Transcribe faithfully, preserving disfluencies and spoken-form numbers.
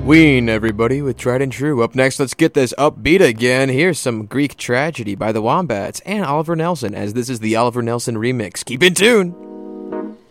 Ween, everybody, with Tried and True. Up next, let's get this upbeat again. Here's some Greek Tragedy by the Wombats and Oliver Nelson, as this is the Oliver Nelson remix. Keep in tune!